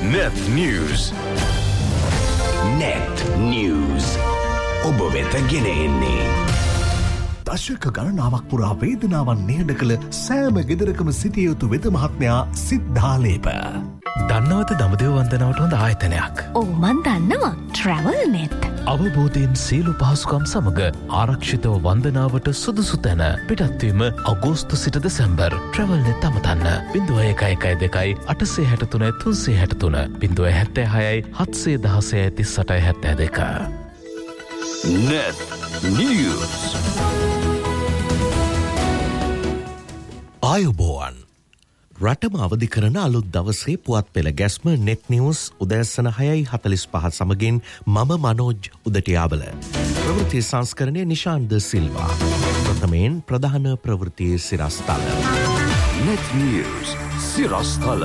Net News. Net News. ඔබ වෙත ගෙන එන්නේ දශක ගණනාවක් පුරා වේදනාවන් නිහඬ කළ සෑම ගෙදරකම සිටිය යුතු වෙද මහත්මයා සිද්ධාලේප. දන්නවද දඹදිව වන්දනාවට හොඳ ආයතනයක්? ඔව් මන් දන්නවා. Travel Net. අවබෝධයෙන් සියලු පහසුකම් සමග ආරක්ෂිතව වන්දනාවට සුදුසු තැන. පිටත්වීම අගෝස්තු සිට December. Travel Net අමතන්න 0112 863 363 076 716 38 72. Net News. ආයුබෝවන්. රටම අවදි කරන අලුත් දවසේ පුවත් පෙළ ගැස්ම නෙට් නිවුස් උදෑසන 6:45 සමගින් මම මනෝජ් උදටියාබල. ප්‍රවෘත්ති සංස්කරණය නිශාන්ත සිල්වා. ප්‍රථමයෙන් ප්‍රධාන ප්‍රවෘත්ති සිරස්තල. Net News සිරස්තල.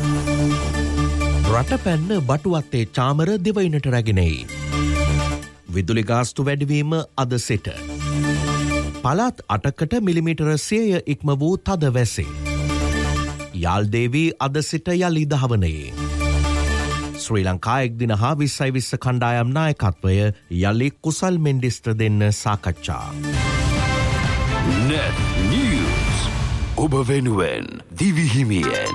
රට පැන්න බටුවත්තේ චාමර දිවයිනට රැගෙනයි. විදුලි ගාස්තු වැඩිවීම අද සිට. පළාත් 8කට මිලිමීටර 100 ඉක්ම වූ තද වැසේ. යාල්දේවී අද සිට යලි දහවනයේ. ශ්‍රී ලංකා එක්දින හා 2020 කණ්ඩායම් නායකත්වය යලි කුසල් මෙන්ඩිස්ට දෙන්න සාකච්ඡා. Net News. ඔබ වෙනුවෙන් දිවිහිමියෙන්.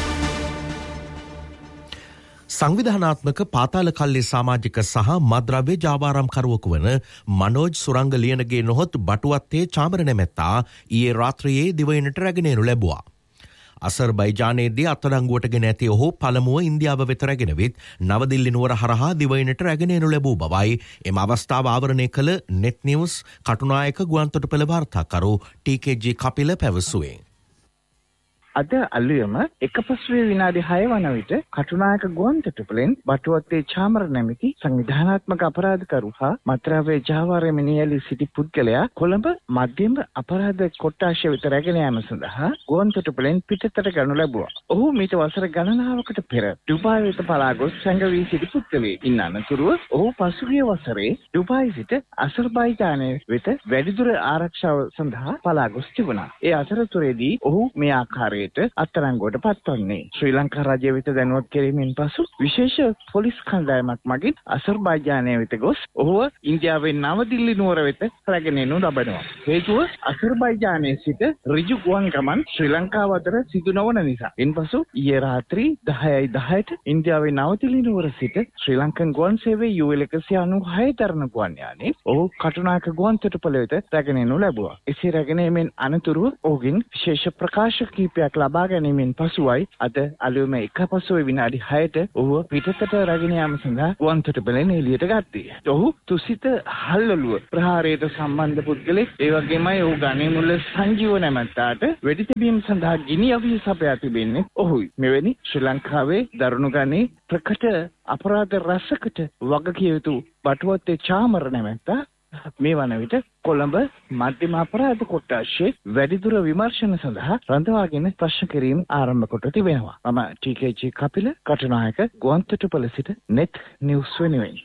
සංවිධානාත්මක පාතාල කල්ලි සමාජික සහ මද්‍රව්‍ය ජාවාරම්කරුවකු වන මනෝජ් සුරංග ලියනගේ නොහොත් බටුවත්තේ චාමර නැමැත්තා ඊයේ රාත්‍රියේ දිවයිනට රැගෙනයනු ලැබුවා. අසර්බයිජානයේදී අත්අඩංගුවටගෙන ඇති ඔහු පළමුව ඉන්දියාව වෙත රැගෙන විත් නවදිල්ලි නුවර හරහා දිවයිනට රැගෙනයනු ලැබූ බවයි එම අවස්ථාව ආවරණය කළ නෙට් නිවුස් කටුනායක ගුවන්තොටුපළ වාර්තාකරු ටීකේජී කපිල පැවසුවේ. අද අලුයම එක පසුවේ විනාඩි 6 වන විට කටුනායක ගුවන්තොටුපළෙන් බටුවත්තේ චාමර නැමැති සංවිධානාත්මක අපරාධකරු හා මත්ද්‍රව්‍ය ජාවාරයේ මිනියලි සිටි පුද්ගලයා කොළඹ මධ්‍යම අපරාධ කොට්ටාශය වෙත රැගෙන යාම සඳහා ගුවන්තොටුපළෙන් පිටතට ගනු ලැබුවා. ඔහු මීට වසර ගණනාවකට පෙර ඩුබායි වෙත පලා ගොස් සැඟවී සිටි පුද්ගලයෙක්. ඉන් අනතුරුව ඔහු පසුගිය වසරේ ඩුබායි සිට අසර්බයිජානය වෙත වැඩිදුර ආරක්ෂාව සඳහා පලා ගොස් තිබුණා. ඒ අතරතුරේදී ඔහු මේ ආකාරයේ අත්අඩංගුවට පත්වන්නේ. ශ්‍රී ලංකා රජය වෙත දැනුවත් කිරීමෙන් පසු විශේෂ පොලිස් කණ්ඩායමක් මගින් අසර්බයිජානය වෙත ගොස් ඔහුව ඉන්දියාවේ නවදිල්ලි නුවර වෙත රැගෙන එනු ලබනවා. හේතුව අසර්බයිජානයේ සිට ඍජු ගුවන් ගමන් ශ්‍රී ලංකාව අතර සිදු නොවන නිසා. ඉන්පසු ඊයේ රාත්‍රී 10:10ට ඉන්දියාවේ නවදිල්ලි නුවර සිට ශ්‍රී ලංකන් ගුවන් සේවයේ UL 196 තරණ ගුවන් යානයේ ඔහු කටුනායක ගුවන්තොටුපළ වෙත රැගෙන එනු ලැබුවා. එසේ රැගෙන ඒමෙන් අනතුරුව ඔහුගෙන් විශේෂ ප්‍රකාශ කිහිපයක් ලබා ගැනීමෙන් පසුවයි අද අලුයම එක පසුවේ විනාඩි 6ට ඔහුව පිටතට රැගෙන යාම සඳහා ගුවන්තොටුපළෙන් එළියට ගත්තේ. ඔහු තුසිත හල්ලලුව ප්‍රහාරයට සම්බන්ධ පුද්ගලෙක්. ඒ වගේමයි ඔහු ගණේමුල්ල සංජීව නැමැත්තාට වෙඩි තැබීම සඳහා ගිනි අවි සපයා තිබෙන්නේ ඔහුයි. මෙවැනි ශ්‍රී ලංකාවේ දරුණු ගණේ ප්‍රකට අපරාධ රැසකට වගකිය යුතු බටුවත්තේ චාමර නැමැත්තා මේ වන විට කොළඹ මධ්‍යම අපරාධ කොට්ටාශයේ වැඩිදුර විමර්ශන සඳහා රඳවාගෙන ප්‍රශ්න කිරීම ආරම්භ කොට තිබෙනවා. මම ටීකේජී කපිල කටුනායක ගුවන්තොටුපළ සිට නෙට් නිවුස් වෙනුවෙන්.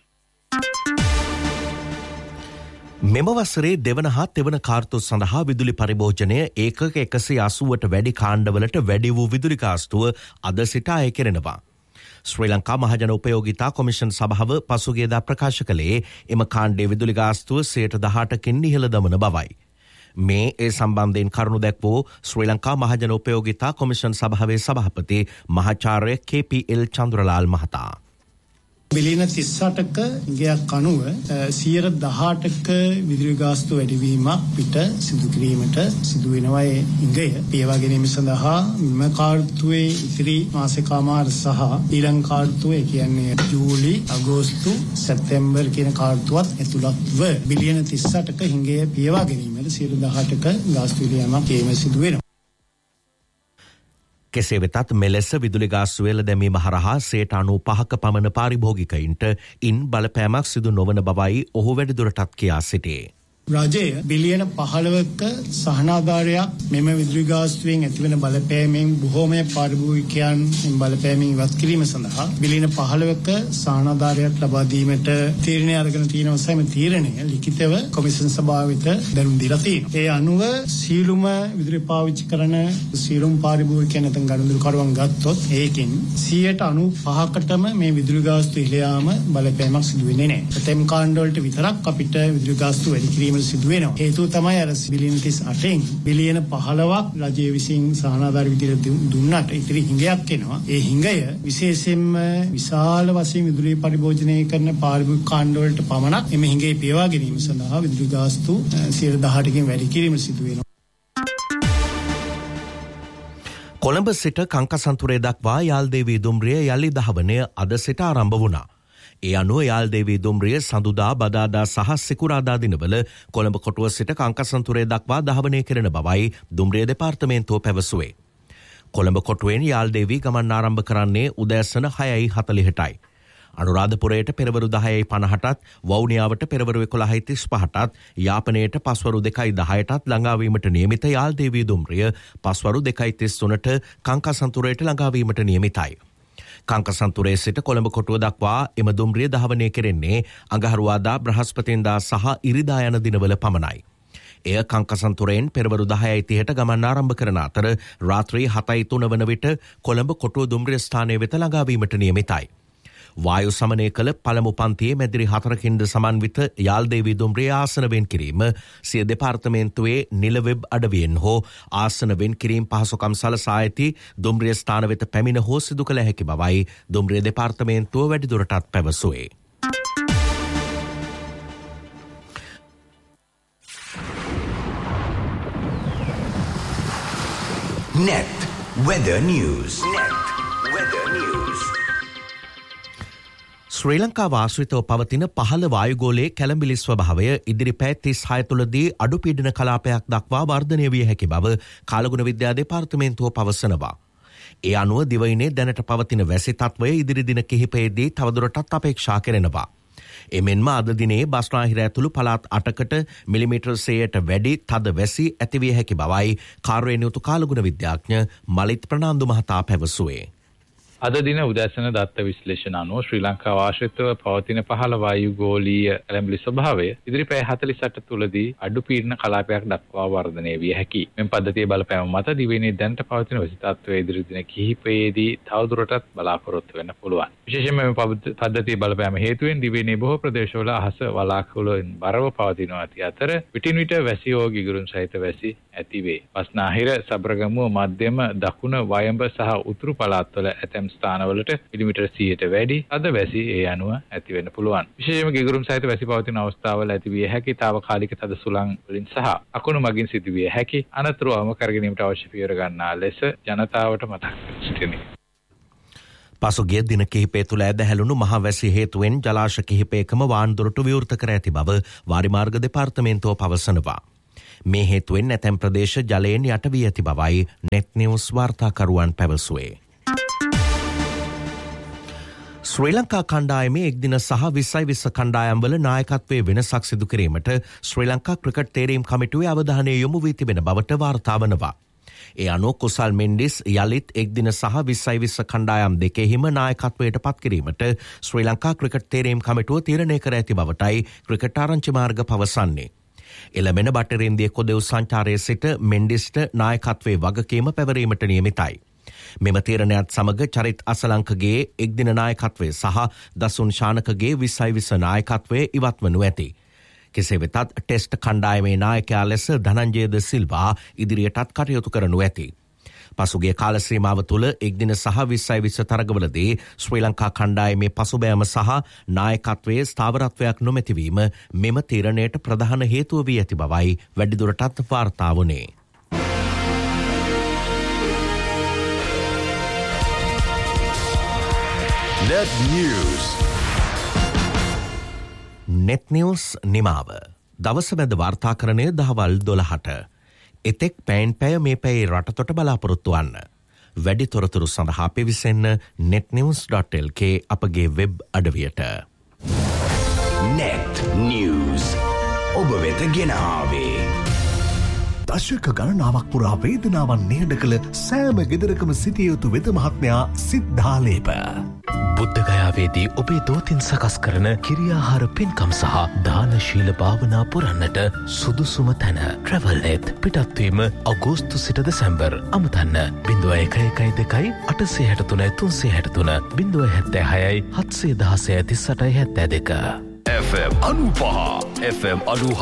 මෙම වසරේ දෙවන හා තෙවන කාර්තුව සඳහා විදුලි පරිභෝජනය ඒකක 180ට වැඩි කාණ්ඩවලට වැඩි වූ විදුලි ගාස්තුව අද සිට අය කෙරෙනවා. ශ්‍රී ලංකා මහජන උපයෝගිතා කොමිෂන් සභාව පසුගියදා ප්‍රකාශ කළේ එම කාණ්ඩයේ විදුලි ගාස්තුව 18%කින් ඉහළ දමන බවයි. මේ ඒ සම්බන්ධයෙන් කරුණු දැක්වූ ශ්‍රී ලංකා මහජන උපයෝගිතා කොමිෂන් සභාවේ සභාපති මහාචාර්ය KPL චන්ද්‍රලාල් මහතා. බිලියන 38ක ඉඟයක් අනුව 118ක විදුලි ගාස්තු වැඩිවීමක් පිට සිදු කිරීමට සිදු වෙනවා. ඒ ඉඟය පියවා ගැනීම සඳහා මෙම කාර්තුවේ ඉතිරි මාසිකමාර සහ ඊළඟ කාර්තුවේ කියන්නේ ජූලි අගෝස්තු සැප්තැම්බර් කියන කාර්තුවත් ඇතුළත්ව බිලියන 38ක ඉඟය පියවා ගැනීමට 118ක ගාස්තු වියදමක් ඒම සිදු වෙනවා. කෙසේ වෙතත් මෙලෙස විදුලි ගාස්තු වේල දැමීම හරහා 95%ක පමණ පාරිභෝගිකයින්ට ඉන් බලපෑමක් සිදු නොවන බවයි ඔහු වැඩිදුරටත් කියා සිටියේ. රජය බිලියන 15ක සහනාධාරයක් මෙම විදුලි ගාස්තුවෙන් ඇතිවන බලපෑමෙන් බොහෝමය පාරිභෝගිකයන් බලපෑමෙන් ඉවත් කිරීම සඳහා බිලියන 15ක සහනාධාරයක් ලබා දීමට තීරණය අරගෙන තියෙනවා. සෑම තීරණය ලිඛිතව කොමිෂන් සභාව වෙත දැනුම් දීලා තියෙනවා. ඒ අනුව සීලුම විදුලි පාවිච්චි කරන සීලුම පාරිභෝගිකයන් නැත්නම් ගනුදෙනුකරුවන් ගත්තොත් ඒකෙන් 95%කටම මේ විදුලි ගාස්තු ඉහළ යාම බලපෑමක් සිදු වෙන්නේ නැහැ. ඇතැම් කාණ්ඩ වලට විතරක් අපිට විදුලි ගාස්තු වැඩි කිරීමට සිදු වෙනවා. හේතුව තමයි අර බිලියන 38න් බිලියන 15ක් රජය විසින් සහනාධාර විදිහට දුන්නට ඉතිරි හිඟයක් එනවා. ඒ හිඟය විශේෂයෙන්ම විශාල වශයෙන් විදුලි පරිභෝජනය කරන පාරිභෝගික කාණ්ඩ වලට පමණක් එම හිඟේ පියවා ගැනීම සඳහා විදුලි ගාස්තු 18%කින් වැඩි කිරීමට සිදු වෙනවා. කොළඹ සිට කංකසන්තුරේ දක්වා යාල්දේවී දුම්රිය යළි දහවනය අද සිට ආරම්භ වුණා. ඒ අනුව යාල්දේවී දුම්රිය සඳුදා බදාදා සහ සිකුරාදා දිනවල කොළඹ කොටුව සිට කංකසන්තුරේ දක්වා දහවනය කරන බවයි දුම්රිය දෙපාර්තමේන්තුව පැවසුවේ. කොළඹ කොටුවෙන් යාල්දේවී ගමන් ආරම්භ කරන්නේ උදෑසන 6:40ටයි. අනුරාධපුරයට පෙරවරු 10:50ටත් වවුනියාවට පෙරවරු 11:35ටත් යාපනයට පස්වරු 2:10ටත් ළඟාවීමට නියමිත යාල්දේවී දුම්රිය පස්වරු 2:33ට කංකසන්තුරයට ළඟාවීමට නියමිතයි. කංකසන්තුරේ සිට කොළඹ කොටුව දක්වා එම දුම්රිය දහවනය කෙරෙන්නේ අඟහරුවාදා බ්‍රහස්පතින්දා සහ ඉරිදා යන දිනවල පමණයි. එය කංකසන්තුරෙන් පෙරවරු 10:30ට ගමන් ආරම්භ කරන අතර රාත්‍රී 7:03 වන විට කොළඹ කොටුව දුම්රිය ස්ථානය වෙත ළඟාවීමට නියමිතයි. වායු සමනය කළ පළමු පන්තියේ මැදිරි 4කින්ද සමන්විත යාල්දේවී දුම්රිය ආසන වෙන් කිරීම සිය දෙපාර්තමේන්තුවේ නිල වෙබ් අඩවියෙන් හෝ ආසන වෙන් කිරීම පහසුකම් සලසා ඇති දුම්රිය ස්ථාන වෙත පැමිණ හෝ සිදු කළ හැකි බවයි දුම්රිය දෙපාර්තමේන්තුව වැඩිදුරටත් පැවසුවේ. Net Weather News. ශ්‍රී ලංකාව ආශ්‍රිතව පවතින පහළ වායුගෝලයේ කැළඹිලි ස්වභාවය ඉදිරි පැය 36 තුළදී අඩු පීඩන කලාපයක් දක්වා වර්ධනය විය හැකි බව කාලගුණ විද්‍යා දෙපාර්තමේන්තුව පවසනවා. ඒ අනුව දිවයිනේ දැනට පවතින වැසි තත්වය ඉදිරි දින කිහිපයේදී තවදුරටත් අපේක්ෂා කෙරෙනවා. එමෙන්ම අද දිනේ බස්නාහිර ඇතුළු පළාත් 8කට මිලිමීටර් 100ට වැඩි තද වැසි ඇතිවිය හැකි බවයි කාර්යයෙන් යුතු කාලගුණ විද්‍යාඥ මලිත් ප්‍රනාන්දු මහතා පැවසුවේ. අද දින උදෑසන දත්ත විශ්ලේෂණ අනුව ශ්‍රී ලංකාව ආශ්‍රිතව පවතින පහළ වායුගෝලීය කැළඹිලි ස්වභාවය ඉදිරි පැය 48 තුළදී අඩු පීඩන කලාපයක් දක්වා වර්ධනය විය හැකියි. මෙම පද්ධතියේ බලපෑම මත දිවයිනේ දැනට පවතින වැසි තත්ත්වය ඉදිරි දින කිහිපයේදී තවදුරටත් බලාපොරොත්තු වෙන්න පුළුවන්. විශේෂයෙන්ම මේ පද්ධතියේ බලපෑම හේතුවෙන් දිවයිනේ බොහෝ ප්‍රදේශවල අහස වලාකුළුවෙන් බරව පවතිනවා ඇති අතර විටින් විට වැසි හෝ ගිගුරුම් සහිත වැසි ඇතිවේ. බස්නාහිර, සබරගමුව, මධ්‍යම, දකුණ, වයඹ සහ උතුරු පළාත්වල ඇතැම් ස්ථානවලට මිලිමීටර් 100ට වැඩි අද වැසි ඒ අනුව ඇති වෙන්න පුළුවන්. විශේෂයෙන්ම ගිගුරුම් සහිත වැසි පවතින අවස්ථාවල ඇතිවිය හැකි తాවකාලික තද සුළං වලින් සහ අකුණු මගින් සිදුවිය හැකි අනතුරු අවම කර ගැනීමට අවශ්‍ය පියවර ගන්නා ලෙස ජනතාවට මතක් කර සිටිනේ. පසුගිය දින කිහිපය තුළ ඇදහැළුණු මහවැසි හේතුවෙන් ජලාශ කිහිපයකම වාන්දොරටු විවෘත කර ඇති බව වාරිමාර්ග දෙපාර්තමේන්තුව පවසනවා. මේ හේතුවෙන් ඇතැම් ප්‍රදේශ ජලයෙන් යට වී ඇති බවයි net news වාර්තාකරුවන් පැවසුවේ. ශ්‍රී ලංකා කණ්ඩායමේ එක්දින සහ 2020 කණ්ඩායම්වල නායකත්වයේ වෙනසක් සිදු කිරීමට ශ්‍රී ලංකා ක්‍රිකට් තේරීම් කමිටුවේ අවධානය යොමු වී තිබෙන බවට වාර්තා වනවා. ඒ අනුව කුසල් මෙන්ඩිස් යළිත් එක්දින සහ 2020 කණ්ඩායම් දෙකෙහිම නායකත්වයට පත් කිරීමට ශ්‍රී ලංකා ක්‍රිකට් තේරීම් කමිටුව තීරණය කර ඇති බවටයි ක්‍රිකට් ආරංචි මාර්ග පවසන්නේ. එළඹෙන බටහිර ඉන්දිය කොදෙව් සංචාරයේ සිට මෙන්ඩිස්ට නායකත්වයේ වගකීම පැවරීමට නියමිතයි. මෙම තීරණයත් සමග චරිත් අසලංකගේ එක්දින නායකත්වය සහ දසුන් ශානකගේ 2020 නායකත්වය ඉවත් වනු ඇති. කෙසේ වෙතත් ටෙස්ට් කණ්ඩායමේ නායකයා ලෙස ධනංජයද සිල්වා ඉදිරියටත් කටයුතු කරනු ඇති. පසුගිය කාල සීමාව තුළ එක්දින සහ 2020 තරගවලදී ශ්‍රී ලංකා කණ්ඩායමේ පසුබෑම සහ නායකත්වයේ ස්ථාවරත්වයක් නොමැතිවීම මෙම තීරණයට ප්‍රධාන හේතුව වී ඇති බවයි වැඩිදුරටත් වාර්තා වුණේ. Net News. net news නිමාව. දවස මැද වාර්තාකරණය දහවල් 12ට. එතෙක් පෑන් පැය මේ පැයේ රටතොට බලාපොරොත්තු වන්න. වැඩි තොරතුරු සඳහා පිවිසෙන්න netnews.lk අපගේ වෙබ් අඩවියට. Net News. ඔබ වෙත ගෙන ආවේ. දශක ගණනාවක් පුරා වේදනාවන් නිහඬ කළ සෑම ගෙදරකම සිටිය යුතු වෙද මහත්මයා සිද්ධාලේප. බුද්ධගයාවේදී ඔබේ දෝතින් සකස් කරන කිරියාහාර පින්කම් සහ දානශීල භාවනා පුරන්නට සුදුසුම තැන ට්‍රැවල්නෙත්. පිටත්වීම අගෝස්තු සිට December. අමතන්න 0112 863 363 076 716 FM 95 FM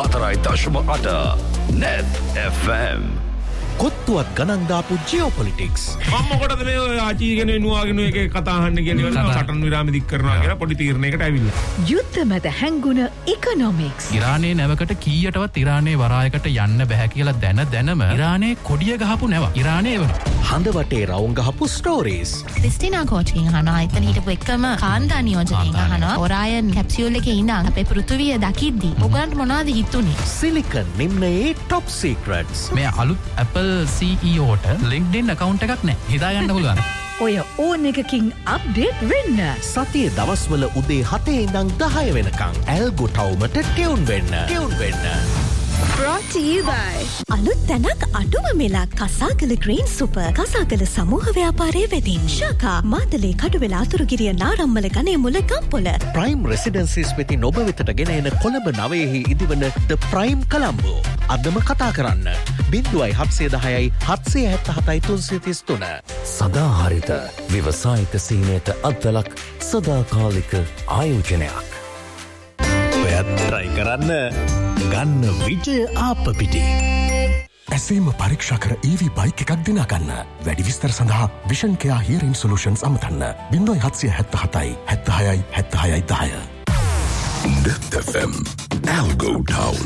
94.8 Net FM කොත්තුවත් ගණන් දාපු ජියෝපොලිටික්ස්. අම්මකොටද මේ ආචීගෙන නුවාගෙන එක කතා අහන්න කියලා සටන් විරාම දික් කරනවා කියලා පොඩි තීරණයකට ඇවිල්ලා. යුද්ධ මත හැංගුණ ඉකොනොමික්ස්. ඉරානයේ නැවකට කීයටවත් ඉරානයේ වරායකට යන්න බෑ කියලා දැනම ඉරානයේ කොඩිය ගහපු නැව. ඉරානයේ වෙනවා. හඳ වටේ රවුම් ගහපු ස්ටෝරීස්. ක්‍රිස්ටිනා කෝච්කින් අහනවා. එතන හිටපු එකම කාන්තා නියෝජකයින් අහනවා. ඔරායන් කැප්සියුල් එකේ ඉඳන් අපේ පෘථිවිය දකිද්දි ඔයගලන්ට මොනවද හිතුනේ? Silicon නිම්නයේ top සීක්‍රට්ස්. මේ අලුත් Apple CEOට LinkedIn account එකක් නැහැ. හිතාගන්න පුළුවන්. ඔය ඕන එකකින් අප්ඩේට් වෙන්න. සතියේ දවස්වල උදේ 7 ඉඳන් 10 වෙනකන් ඇල්ගෝ ටවුමට ටියුන් වෙන්න. Brought to you by අලුත් තැනක් අඩුම මිලක් කසාගල ග්‍රීන් සුපර් කසාගල සමූහ ව්‍යාපාරයේ වෙදින් ශාකා මාතලේ කඩුවෙල අතුරුගිරිය නාරම්මල ගනේ මුල ගම්පොල ප්‍රයිම් රෙසිඩෙන්සිස් වෙතින් ඔබ වෙතට ගෙන එන කොළඹ 9 ඉදිවන ද ප්‍රයිම් කොළඹෝ අදම කතා කරන්න 0710 777 333 සදාහරිත විවසායික සීනයට අත්වලක් සදාකාලික ආයෝජනයක්. ඔයත් try කරන්න ගන්න විජය ආපපිටි. ඇසේම පරීක්ෂා කර EV බයික් එකක් දිනාගන්න. වැඩි විස්තර සඳහා vision care හියරින් solutions අමතන්න 0777 76 76 10. Net FM Algo Town.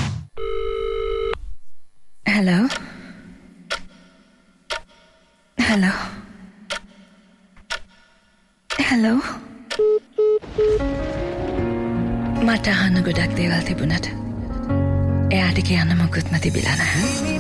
Hello. මට අහන්න ගොඩක් දේවල් තිබුණට එයාට කියන්න මොකුත්ම තිබිලා නැහැ.